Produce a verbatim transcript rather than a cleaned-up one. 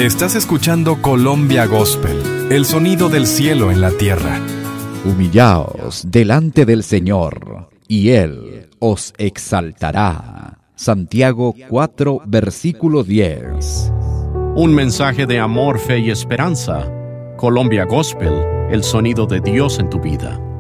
Estás escuchando Colombia Gospel, el sonido del cielo en la tierra. Humillaos delante del Señor, y Él os exaltará. Santiago cuatro, versículo diez. Un mensaje de amor, fe y esperanza. Colombia Gospel, el sonido de Dios en tu vida.